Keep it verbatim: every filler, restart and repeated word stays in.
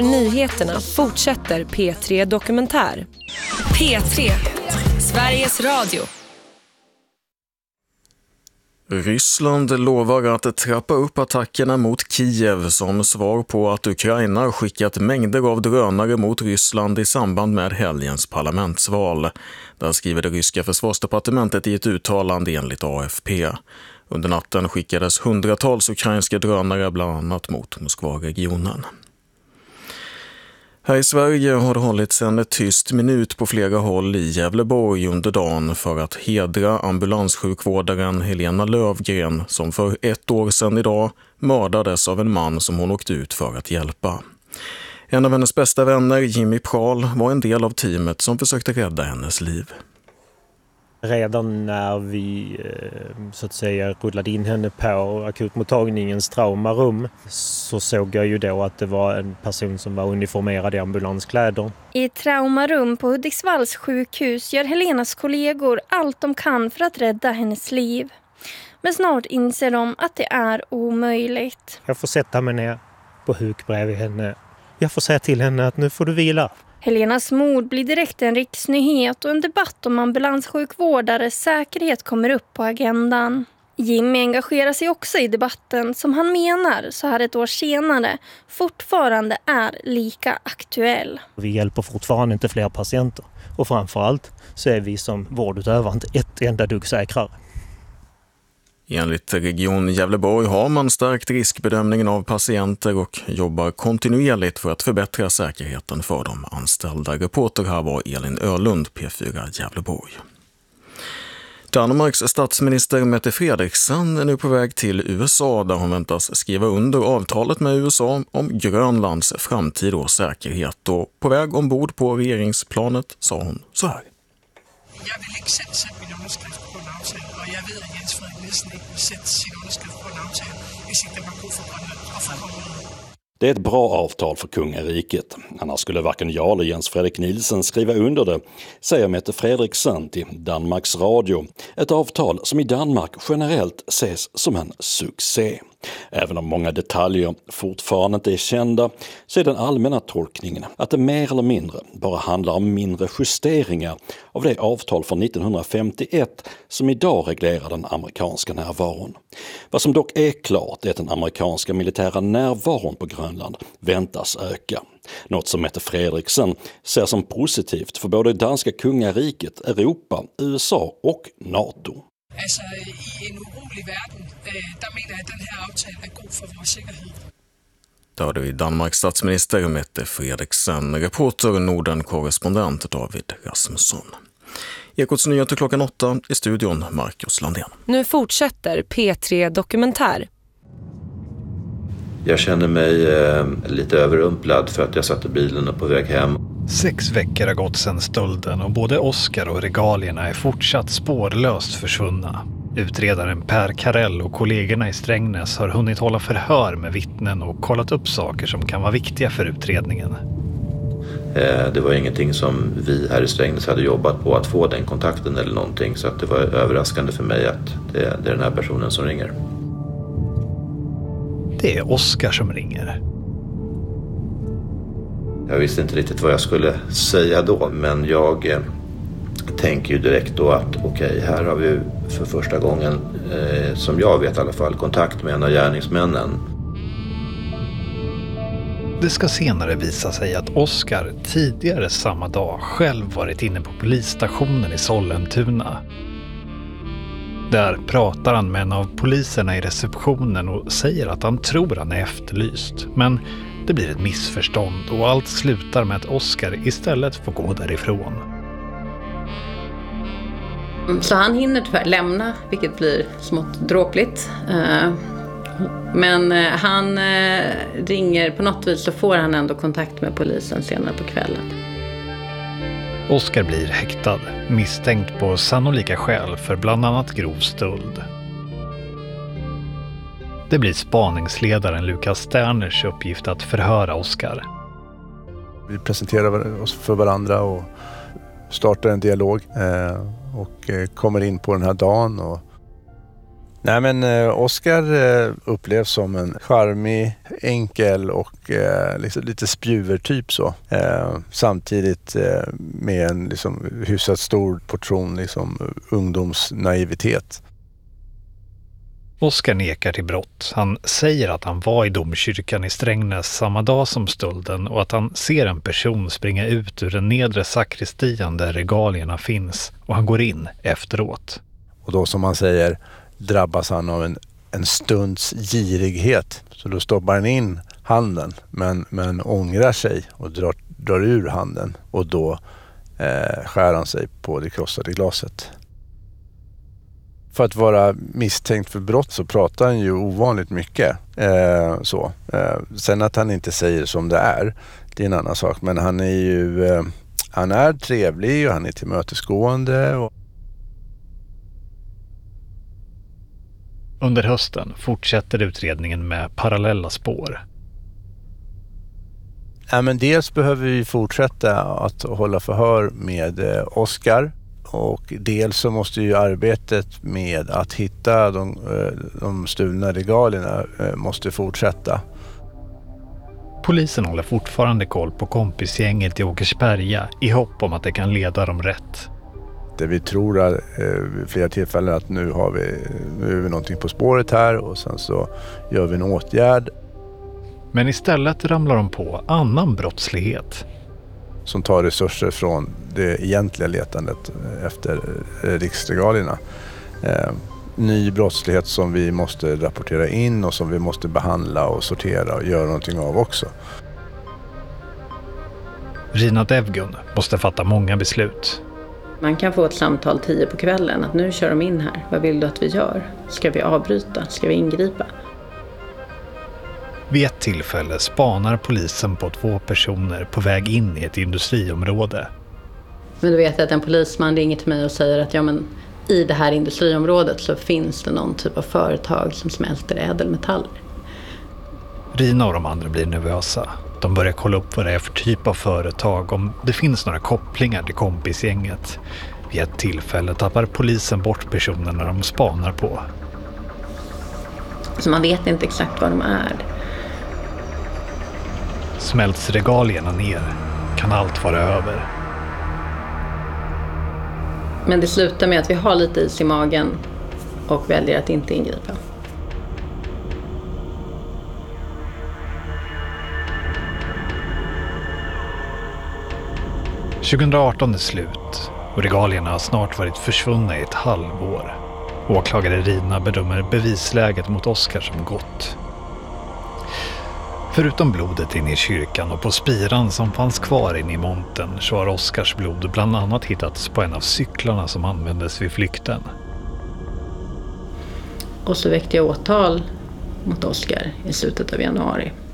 Nyheterna fortsätter P tre Dokumentär. P tre, Sveriges Radio. Ryssland lovar att trappa upp attackerna mot Kiev som svar på att Ukraina skickat mängder av drönare mot Ryssland i samband med helgens parlamentsval. Där skriver det ryska försvarsdepartementet i ett uttalande enligt A F P. Under natten skickades hundratals ukrainska drönare bland annat mot Moskva-regionen. Här i Sverige har det hållits en tyst minut på flera håll i Gävleborg under dagen för att hedra ambulanssjukvårdaren Helena Lövgren som för ett år sedan idag mördades av en man som hon åkt ut för att hjälpa. En av hennes bästa vänner, Jimmy Prahl, var en del av teamet som försökte rädda hennes liv. Redan när vi så att säga rullade in henne på akutmottagningens traumarum så såg jag ju då att det var en person som var uniformerad i ambulanskläder. I ett traumarum på Hudiksvalls sjukhus gör Helenas kollegor allt de kan för att rädda hennes liv. Men snart inser de att det är omöjligt. Jag får sätta mig ner på huk bredvid henne. Jag får säga till henne att nu får du vila. Helenas mord blir direkt en riksnyhet och en debatt om ambulanssjukvårdares säkerhet kommer upp på agendan. Jimmy engagerar sig också i debatten som han menar så här ett år senare fortfarande är lika aktuell. Vi hjälper fortfarande inte fler patienter och framförallt så är vi som vårdutövare inte ett enda dugg säkrare. Enligt Region Gävleborg har man stärkt riskbedömningen av patienter och jobbar kontinuerligt för att förbättra säkerheten för de anställda. Reporter här var Elin Ölund, P fyra Gävleborg. Danmarks statsminister Mette Frederiksen är nu på väg till U S A där hon väntas skriva under avtalet med U S A om Grönlands framtid och säkerhet. Och på väg ombord på regeringsplanet sa hon så här. Jag vill inte sätta min underskrift på en avtal och jag vet att Jens Frederik Nielsen inte vill sätta sin underskrift på en avtal hvis inte man går för Grönland och för Grönland. Det är ett bra avtal för kungariket. Annars skulle varken jag eller Jens Frederik Nielsen skriva under det, säger Mette Frederiksen till Danmarks Radio. Ett avtal som i Danmark generellt ses som en succé. Även om många detaljer fortfarande inte är kända så är den allmänna tolkningen att det mer eller mindre bara handlar om mindre justeringar av det avtal från nittonhundrafemtioett som idag reglerar den amerikanska närvaron. Vad som dock är klart är att den amerikanska militära närvaron på Grönland väntas öka. Något som Mette Frederiksen ser som positivt för både danska kungariket, Europa, U S A och NATO. Altså, i en urolig verden, der mener jeg, at den her aftale er god for vores sikkerhed. Där hade vi Danmarks statsminister Mette Frederiksen, reporter Norden-korrespondent David Rasmusson. Ekots nyheter klockan åtta i studion, Marcus Landén. Nu fortsätter P tre Dokumentär. Jag känner mig eh, lite överrumplad för att jag satt i bilen och på väg hem. Sex veckor har gått sedan stölden och både Oscar och regalierna är fortsatt spårlöst försvunna. Utredaren Per Karell och kollegorna i Strängnäs har hunnit hålla förhör med vittnen och kollat upp saker som kan vara viktiga för utredningen. Eh, det var ingenting som vi här i Strängnäs hade jobbat på att få den kontakten eller någonting, så att det var överraskande för mig att det, det är den här personen som ringer. Det är Oscar som ringer. Jag visste inte riktigt vad jag skulle säga då, men jag eh, tänker ju direkt då att okej, okay, här har vi för första gången, eh, som jag vet i alla fall, kontakt med en av gärningsmännen. Det ska senare visa sig att Oscar tidigare samma dag själv varit inne på polisstationen i Sollentuna. Där pratar han med en av poliserna i receptionen och säger att han tror han är efterlyst. Men det blir ett missförstånd och allt slutar med att Oscar istället får gå därifrån. Så han hinner tyvärr lämna, vilket blir smått dråpligt. Men han ringer på något vis, så får han ändå kontakt med polisen senare på kvällen. Oscar blir häktad, misstänkt på sannolika skäl för bland annat grov stöld. Det blir spaningsledaren Lukas Sterners uppgift att förhöra Oscar. Vi presenterar oss för varandra och startar en dialog och kommer in på den här dagen. Och Nej, men eh, Oskar eh, upplevs som en charmig, enkel och eh, liksom lite spjuvertyp så. Eh, samtidigt eh, med en liksom, hyfsat stor portion liksom, ungdomsnaivitet. Oskar nekar till brott. Han säger att han var i domkyrkan i Strängnäs samma dag som stölden och att han ser en person springa ut ur den nedre sakristian där regalierna finns och han går in efteråt. Och då som man säger drabbas han av en, en stunds girighet. Så då stoppar han in handen men, men ångrar sig och drar, drar ur handen och då eh, skär han sig på det krossade glaset. För att vara misstänkt för brott så pratar han ju ovanligt mycket. Eh, så. Eh, sen att han inte säger som det är, det är en annan sak. Men han är ju eh, han är trevlig och han är tillmötesgående. Och... Under hösten fortsätter utredningen med parallella spår. Ja, men dels behöver vi fortsätta att hålla förhör med eh, Oskar. Och dels så måste ju arbetet med att hitta de, de stulna regalierna måste fortsätta. Polisen håller fortfarande koll på kompisgänget i Åkersberga i hopp om att det kan leda dem rätt. Det vi tror att, eh, flera tillfällen att nu har vi, nu är vi någonting på spåret här och sen så gör vi en åtgärd. Men istället ramlar de på annan brottslighet. Som tar resurser från det egentliga letandet efter riksregalierna. Eh, ny brottslighet som vi måste rapportera in och som vi måste behandla och sortera och göra någonting av också. Rina Devgun måste fatta många beslut. Man kan få ett samtal tio på kvällen att nu kör de in här. Vad vill du att vi gör? Ska vi avbryta? Ska vi ingripa? Vid ett tillfälle spanar polisen på två personer på väg in i ett industriområde. Men du vet att en polisman ringer till mig och säger att ja, men i det här industriområdet så finns det någon typ av företag som smälter ädelmetaller. Rina och de andra blir nervösa. De börjar kolla upp vad det är för typ av företag, om det finns några kopplingar till kompisgänget. Vid ett tillfälle tappar polisen bort personerna de spanar på. Så man vet inte exakt vad de är. Smälts regalierna ner kan allt vara över. Men det slutar med att vi har lite is i magen och väljer att inte ingripa. tjugoarton är slut och regalierna har snart varit försvunna i ett halvår. Åklagare Rina bedömer bevisläget mot Oskar som gott. Förutom blodet inne i kyrkan och på spiran som fanns kvar inne i monten så har Oskars blod bland annat hittats på en av cyklarna som användes vid flykten. Och så väckte jag åtal mot Oskar i slutet av januari.